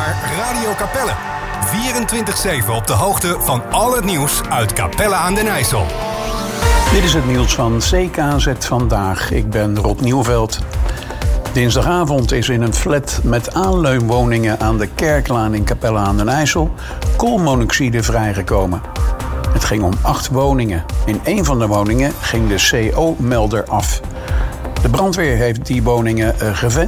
naar Radio Capelle. 24/7 op de hoogte van al het nieuws uit Capelle aan den IJssel. Dit is het nieuws van CKZ Vandaag. Ik ben Rod Nieuwveld. Dinsdagavond is in een flat met aanleunwoningen aan de Kerklaan in Capelle aan den IJssel koolmonoxide vrijgekomen. Het ging om 8 woningen. In één van de woningen ging de CO-melder af. De brandweer heeft die woningen